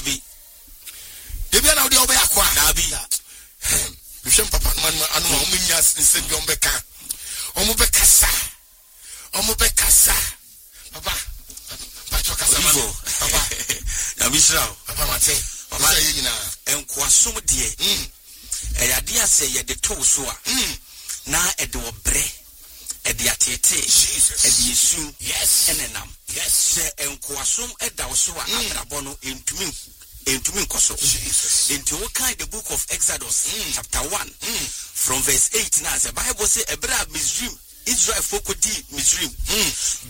Dabi. Debi na odi obe akwa. Dabi. Bishop papa man anu omunya sin bi ombeka. Omubekasa. Papa. Pacho kasa man. Papa. Ya Bishop. Papa mate. Papa yina. Enkoasom de. Eyade ase ye de to so a. Na ede obre. Ede atete. Ede yesu. Yes. Enenam. Yes. Se enkoasom eda so a abrabo no entumi nkoso. Into what kind the book of Exodus chapter 1 from verse 8 now the Bible say Abraham Mizrim Israel folk di Mizrim